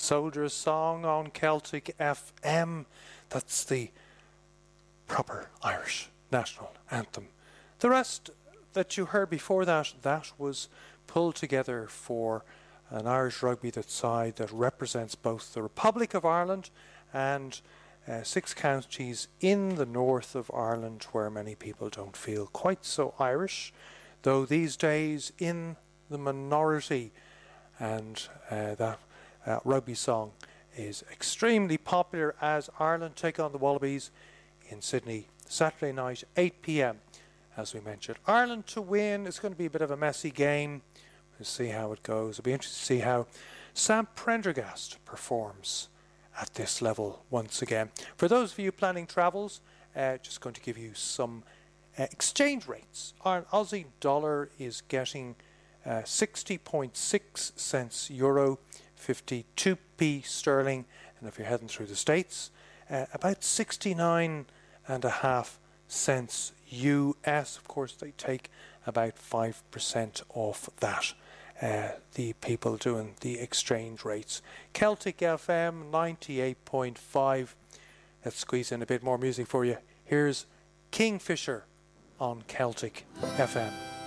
Soldier's Song on Celtic FM. That's the proper Irish national anthem. The rest that you heard before that, that was pulled together for an Irish rugby side that represents both the Republic of Ireland and 6 counties in the north of Ireland, where many people don't feel quite so Irish, though these days in the minority. And that rugby song is extremely popular as Ireland take on the Wallabies in Sydney Saturday night, 8 p.m. As we mentioned, Ireland to win. It's going to be a bit of a messy game. We'll see how it goes. It'll be interesting to see how Sam Prendergast performs at this level once again. For those of you planning travels, just going to give you some exchange rates. Our Aussie dollar is getting 60.6 cents euro, 52p sterling, and if you're heading through the States, about 69.5 cents US. Of course, they take about 5% off that. The people doing the exchange rates. Celtic FM 98.5. Let's squeeze in a bit more music for you. Here's Kingfisher on Celtic FM.